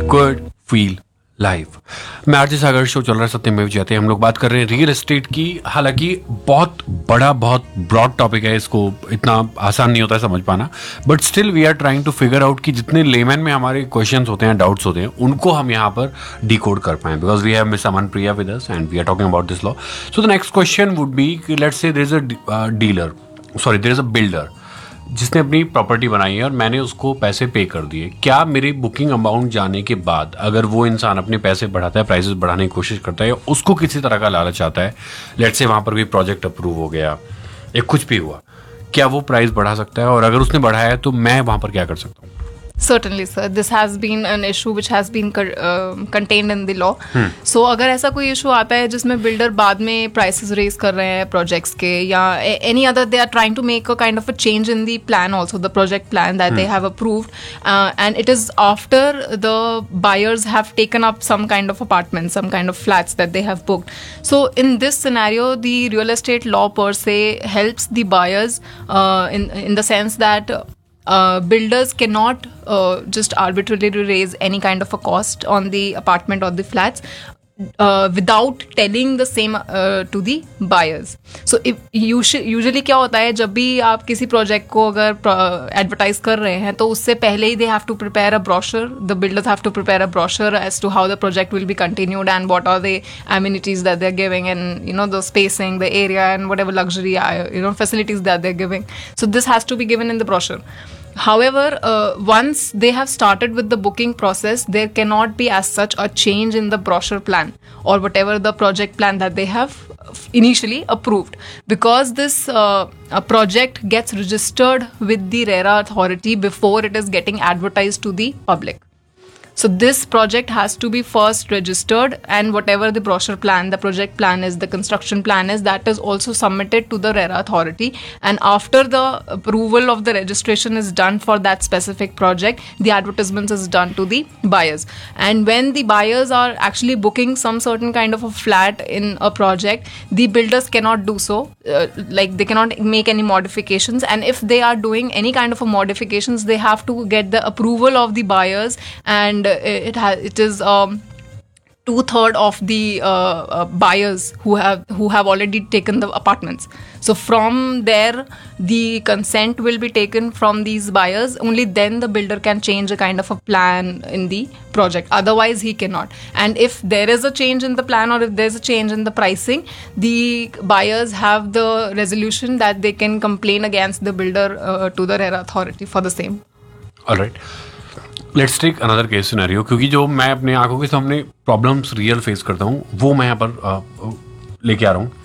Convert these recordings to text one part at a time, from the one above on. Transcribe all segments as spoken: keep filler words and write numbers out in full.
Good feel live. मैं RJ सागर, show चल रहा है सत्यमेव जयते। हम लोग बात कर रहे हैं रियल एस्टेट की। हालांकि बहुत बड़ा, बहुत ब्रॉड टॉपिक है, इसको इतना आसान नहीं होता है समझ पाना, but still we are trying to figure out कि जितने लेमैन में हमारे क्वेश्चंस होते हैं, डाउट्स होते हैं, उनको हम यहाँ पर डिकोड कर पाएं, because we have miss Aman Priya with us and we are talking about this law. So the next question would be, let's say there is a dealer, sorry there is a builder जिसने अपनी property बनाई है और मैंने उसको पैसे पे कर दिए। क्या मेरी बुकिंग अमाउंट जाने के बाद अगर वो इंसान अपने पैसे बढ़ाता है, प्राइसेस बढ़ाने की कोशिश करता है, उसको किसी तरह का लालच आता है, लेट्स से वहाँ पर कोई प्रोजेक्ट अप्रूव हो गया या कुछ भी हुआ, क्या वो प्राइस बढ़ा सकता है? और अगर उसने बढ़ाया है तो मैं वहाँ पर क्या कर सकता हूँ? Certainly, sir. This has been an issue which has been uh, contained in the law. Hmm. So, अगर ऐसा कोई इशू आता है जिसमें बिल्डर बाद में प्राइसेस रेज कर रहे हैं प्रोजेक्ट्स के, या any other they are trying to make a kind of a change in the plan also, the project plan that hmm. they have approved, uh, and it is after the buyers have taken up some kind of apartments, some kind of flats that they have booked. So, in this scenario, the real estate law per se helps the buyers uh, in in the sense that Uh, builders cannot uh, just arbitrarily raise any kind of a cost on the apartment or the flats uh, without telling the same uh, to the buyers. So if usually, usually क्या होता है, जब भी आप किसी project को अगर advertise कर रहे हैं तो उससे पहले ही they have to prepare a brochure, the builders have to prepare a brochure as to how the project will be continued and what are the amenities that they're giving, and you know the spacing, the area, and whatever luxury you know facilities that they're giving. So this has to be given in the brochure. However, uh, once they have started with the booking process, there cannot be as such a change in the brochure plan or whatever the project plan that they have initially approved, because this uh, a project gets registered with the RERA authority before it is getting advertised to the public. So this project has to be first registered, and whatever the brochure plan, the project plan is, the construction plan is, that is also submitted to the RERA authority. And after the approval of the registration is done for that specific project, the advertisements is done to the buyers. And when the buyers are actually booking some certain kind of a flat in a project, the builders cannot do so. Uh, like they cannot make any modifications. And if they are doing any kind of a modifications, they have to get the approval of the buyers, and it has it is um, two third of the uh, uh, buyers who have who have already taken the apartments. So from there, the consent will be taken from these buyers. Only then the builder can change a kind of a plan in the project. Otherwise, he cannot. And if there is a change in the plan, or if there is a change in the pricing, the buyers have the resolution that they can complain against the builder uh, to the RERA authority for the same. All right. Let's take another case scenario, क्योंकि जो मैं अपने आंखों के सामने problems real face करता हूँ वो मैं यहाँ पर लेके आ रहा हूँ।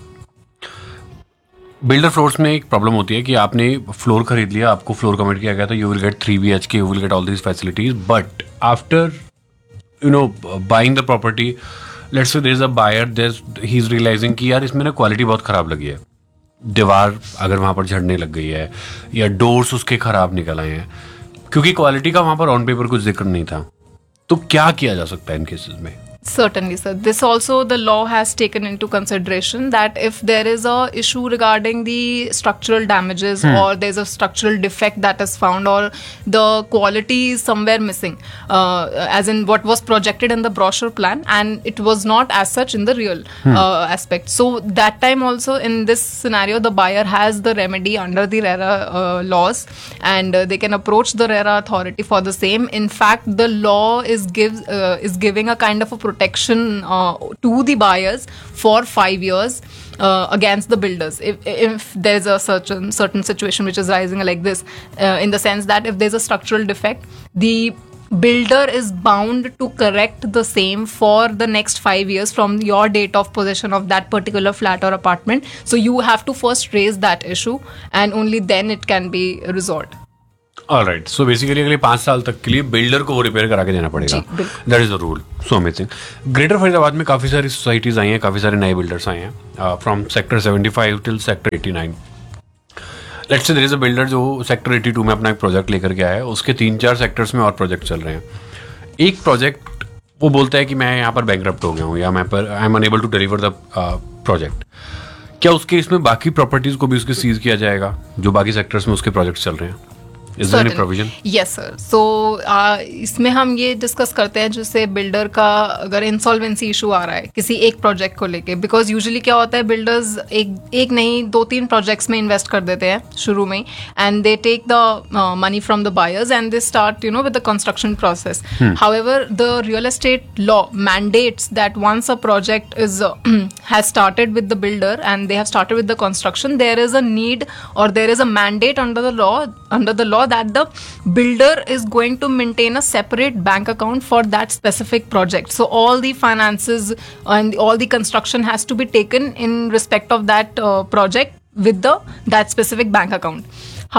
बिल्डर फ्लोर्स में एक प्रॉब्लम होती है कि आपने फ्लोर खरीद लिया, आपको फ्लोर कमिट किया गया था, you will get three B H के, you will get all these facilities, but after you know buying the property, let's say there is a buyer, there he is realising कि यार इसमें ना quality बहुत ख़राब लगी है, दीवार अगर वहाँ पर झड़ने लग गई है या डोर्स उसके ख़राब निकल आए हैं, क्योंकि क्वालिटी का वहां पर ऑन पेपर कुछ जिक्र नहीं था। तो क्या किया जा सकता है इन केसेस में? Certainly, sir. This also the law has taken into consideration that if there is a issue regarding the structural damages hmm. or there's a structural defect that is found, or the quality is somewhere missing, uh, as in what was projected in the brochure plan and it was not as such in the real hmm. uh, aspect. So that time also in this scenario, the buyer has the remedy under the RERA uh, laws, and uh, they can approach the RERA authority for the same. In fact, the law is gives uh, is giving a kind of a protection uh, to the buyers for five years uh, against the builders if, if there's a certain certain situation which is rising like this, uh, in the sense that if there's a structural defect, the builder is bound to correct the same for the next five years from your date of possession of that particular flat or apartment. So you have to first raise that issue, and only then it can be resolved. Alright, so basically अगले पाँच साल तक के लिए builder को वो repair करा के देना पड़ेगा। That is the rule. So amazing. Greater Faridabad में काफ़ी सारी सोसाइटीज़ आई हैं, काफ़ी सारे नए बिल्डर्स आए हैं, from sector seventy five till sector eighty nine. Let's say there is a builder जो सेक्टर एटी टू में अपना एक प्रोजेक्ट लेकर के आया है, उसके तीन चार सेक्टर्स में और प्रोजेक्ट चल रहे हैं। एक प्रोजेक्ट वो बोलता है कि मैं यहाँ पर बैंकरप्ट हो गया हूँ, या मैं पर I am unable to deliver the project. क्या उसके इसमें बाकी प्रॉपर्टीज़ को भी उसके सीज किया जाएगा जो बाकी सेक्टर्स में उसके प्रोजेक्ट चल रहे हैं? Is there any provision? Yes sir. So uh, इसमें हम ये डिस्कस करते हैं जैसे बिल्डर का अगर इंसॉल्वेंसी इशू आ रहा है किसी एक प्रोजेक्ट को लेके, बिकॉज यूजुअली क्या होता है बिल्डर्स एक एक नहीं दो तीन प्रोजेक्ट्स में इन्वेस्ट कर देते हैं शुरू में, and they take the money from the buyers and they start you know with the construction process. However the real estate law mandates that once a project is uh, has started with the builder and they have started with the construction, there is a need or there is a mandate under the law under the law that the builder is going to maintain a separate bank account for that specific project. So all the finances and all the construction has to be taken in respect of that uh, project with the that specific bank account.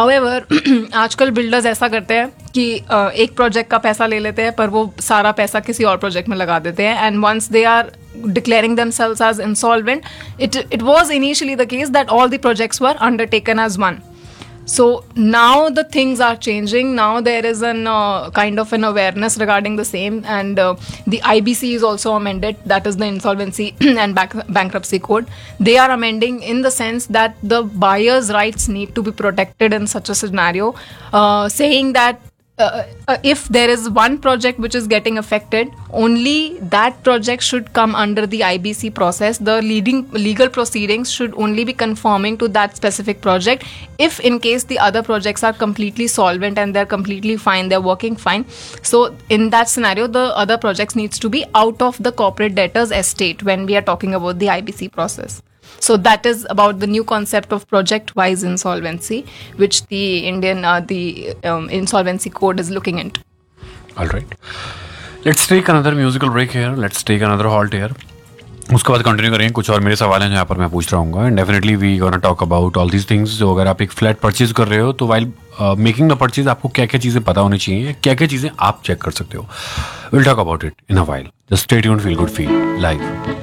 However आजकल builders ऐसा करते हैं कि uh, एक project का पैसा ले लेते हैं पर वो सारा पैसा किसी और प्रोजेक्ट में लगा देते हैं, and once they are declaring themselves as insolvent, it it was initially the case that all the projects were undertaken as one. So now the things are changing. Now there is an uh, kind of an awareness regarding the same, and uh, the I B C is also amended. That is the Insolvency and Bank- Bankruptcy Code. They are amending in the sense that the buyer's rights need to be protected in such a scenario, uh, saying that Uh, uh, if there is one project which is getting affected, only that project should come under the I B C process. The leading legal proceedings should only be conforming to that specific project. If in case the other projects are completely solvent and they're completely fine, they're working fine, so in that scenario the other projects needs to be out of the corporate debtor's estate when we are talking about the I B C process. So that is about the new concept of project-wise insolvency, which the Indian uh, the um, insolvency code is looking into. All right. Let's take another musical break here. Let's take another halt here. उसके बाद continue करेंगे. कुछ और मेरे सवाल हैं जो यहाँ पर मैं पूछ रहा हूँ, and definitely we gonna talk about all these things. जो अगर आप एक फ्लैट परचेज कर रहे हो तो वाइल मेकिंग द परचेज आपको क्या क्या चीज़ें पता होनी चाहिए, क्या क्या चीज़ें आप चेक कर सकते हो. Will talk about it in a while. Just stay tuned, feel good, feel live.